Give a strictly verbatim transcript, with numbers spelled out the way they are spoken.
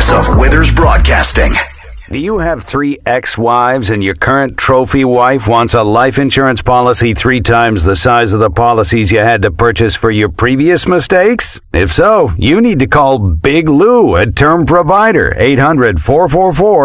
office of Withers Broadcasting. Do you have three ex-wives and your current trophy wife wants a life insurance policy three times the size of the policies you had to purchase for your previous mistakes? If so, you need to call Big Lou at Term Provider, eight hundred, four four four